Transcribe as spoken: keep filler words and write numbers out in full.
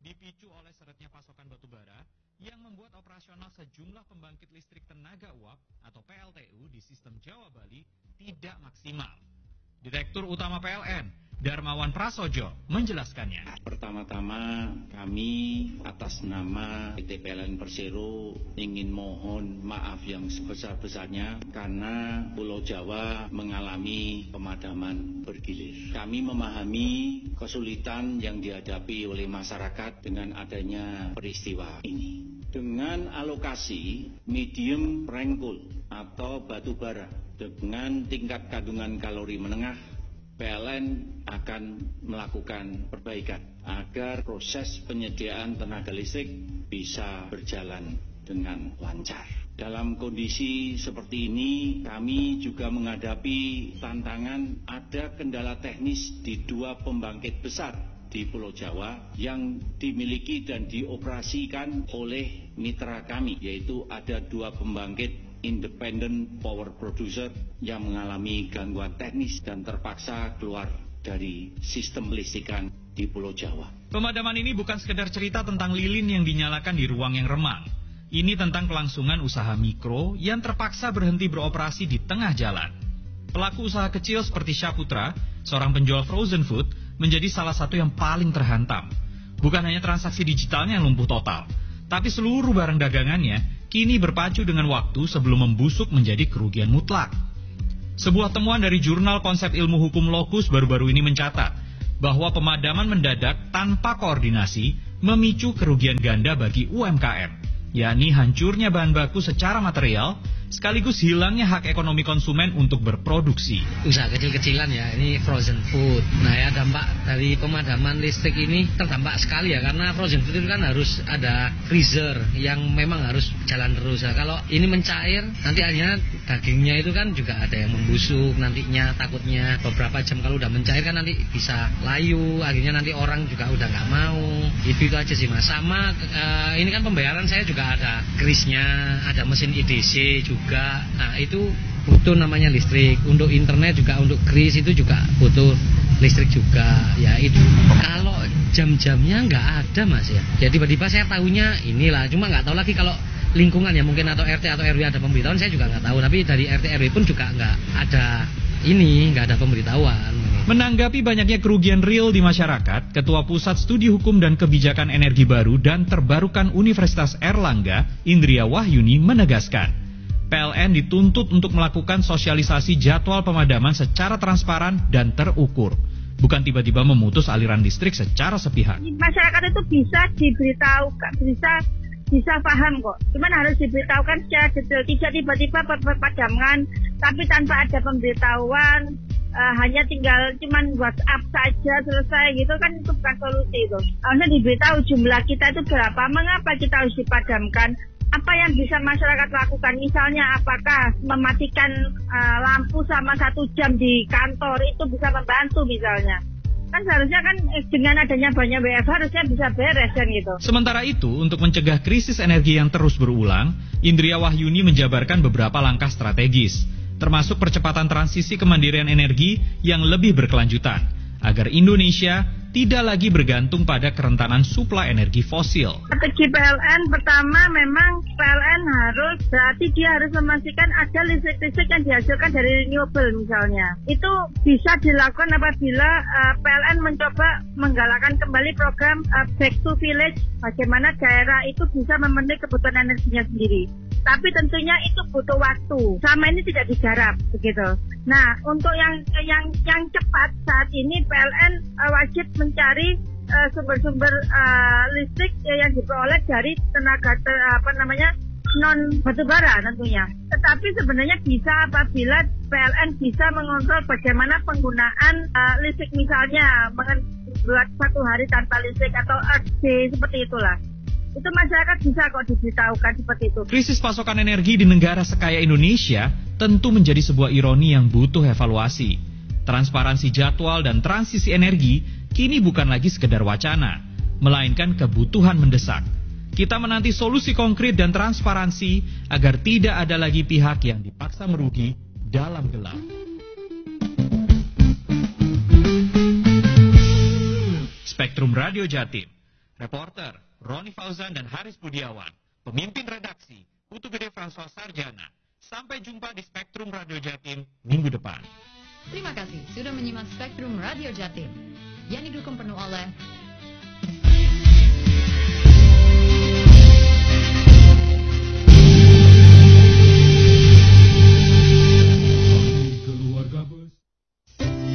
dipicu oleh seretnya pasokan batu bara yang membuat operasional sejumlah pembangkit listrik tenaga uap atau P L T U di sistem Jawa Bali tidak maksimal. Direktur Utama P L N, Darmawan Prasojo, menjelaskannya. Pertama-tama kami atas nama P T P L N Persero ingin mohon maaf yang sebesar-besarnya karena Pulau Jawa mengalami pemadaman bergilir. Kami memahami kesulitan yang dihadapi oleh masyarakat dengan adanya peristiwa ini. Dengan alokasi medium rangkul atau batu bara dengan tingkat kandungan kalori menengah, P L N akan melakukan perbaikan agar proses penyediaan tenaga listrik bisa berjalan dengan lancar. Dalam kondisi seperti ini, kami juga menghadapi tantangan ada kendala teknis di dua pembangkit besar di Pulau Jawa yang dimiliki dan dioperasikan oleh mitra kami, yaitu ada dua pembangkit independent power producer yang mengalami gangguan teknis dan terpaksa keluar dari sistem listrikan di Pulau Jawa. Pemadaman ini bukan sekedar cerita tentang lilin yang dinyalakan di ruang yang remang. Ini tentang kelangsungan usaha mikro yang terpaksa berhenti beroperasi di tengah jalan. Pelaku usaha kecil seperti Syaputra, seorang penjual frozen food, menjadi salah satu yang paling terhantam. Bukan hanya transaksi digitalnya yang lumpuh total, tapi seluruh barang dagangannya kini berpacu dengan waktu sebelum membusuk menjadi kerugian mutlak. Sebuah temuan dari jurnal Konsep Ilmu Hukum Locus baru-baru ini mencatat bahwa pemadaman mendadak tanpa koordinasi memicu kerugian ganda bagi U M K M, yakni hancurnya bahan baku secara material sekaligus hilangnya hak ekonomi konsumen untuk berproduksi. Usaha kecil-kecilan ya, ini frozen food. Nah ya, dampak dari pemadaman listrik ini terdampak sekali ya, karena frozen food itu kan harus ada freezer yang memang harus jalan terus. Nah, kalau ini mencair, nanti akhirnya dagingnya itu kan juga ada yang membusuk, nantinya takutnya beberapa jam kalau udah mencair kan nanti bisa layu, akhirnya nanti orang juga udah nggak mau. Itu, itu aja sih mas. Sama uh, ini kan pembayaran saya juga ada krisnya, ada mesin I D C juga. Juga, nah itu butuh namanya listrik. Untuk internet juga, untuk kris itu juga butuh listrik juga. Ya itu kalau jam-jamnya nggak ada mas ya. Jadi tiba-tiba saya tahunya inilah. Cuma nggak tahu lagi kalau lingkungan ya mungkin atau R T atau R W ada pemberitahuan, saya juga nggak tahu. Tapi dari R T R W pun juga nggak ada ini, nggak ada pemberitahuan. Menanggapi banyaknya kerugian real di masyarakat, Ketua Pusat Studi Hukum dan Kebijakan Energi Baru dan Terbarukan Universitas Erlangga, Indria Wahyuni menegaskan, P L N dituntut untuk melakukan sosialisasi jadwal pemadaman secara transparan dan terukur, bukan tiba-tiba memutus aliran listrik secara sepihak. Masyarakat itu bisa diberitahukan, bisa bisa paham kok. Cuman harus diberitahukan secara detail, tidak tiba-tiba pemadaman, tapi tanpa ada pemberitahuan, uh, hanya tinggal cuman WhatsApp saja selesai gitu kan, itu bukan solusi itu. Harusnya diberitahu jumlah kita itu berapa, mengapa kita harus dipadamkan. Apa yang bisa masyarakat lakukan, misalnya apakah mematikan uh, lampu sama satu jam di kantor itu bisa membantu misalnya. Kan seharusnya kan dengan adanya banyak W F H harusnya bisa beres kan gitu. Sementara itu, untuk mencegah krisis energi yang terus berulang, Indria Wahyuni menjabarkan beberapa langkah strategis, termasuk percepatan transisi kemandirian energi yang lebih berkelanjutan, agar Indonesia tidak lagi bergantung pada kerentanan suplai energi fosil. Strategi P L N pertama memang P L N harus, berarti dia harus memastikan ada listrik-listrik yang dihasilkan dari renewable misalnya. Itu bisa dilakukan apabila uh, P L N mencoba menggalakkan kembali program uh, Back to Village, bagaimana daerah itu bisa memenuhi kebutuhan energinya sendiri. Tapi tentunya itu butuh waktu. Sama ini tidak digarap begitu. Nah, untuk yang yang yang cepat saat ini P L N uh, wajib mencari uh, sumber-sumber uh, listrik yang diperoleh dari tenaga ter, apa namanya non batubara tentunya. Tetapi sebenarnya bisa apabila P L N bisa mengontrol bagaimana penggunaan uh, listrik, misalnya membuat satu hari tanpa listrik atau Earth Day seperti itulah. Itu masyarakat bisa kok diberitahukan seperti itu. Krisis pasokan energi di negara sekaya Indonesia tentu menjadi sebuah ironi yang butuh evaluasi. Transparansi jadwal dan transisi energi kini bukan lagi sekedar wacana, melainkan kebutuhan mendesak. Kita menanti solusi konkret dan transparansi agar tidak ada lagi pihak yang dipaksa merugi dalam gelap. Spektrum Radio Jatim, Reporter Roni Fauzan dan Haris Budiawan. Pemimpin redaksi Putu Gede François Sarjana. Sampai jumpa di Spektrum Radio Jatim minggu depan. Terima kasih sudah menyimak Spektrum Radio Jatim yang didukung penuh oleh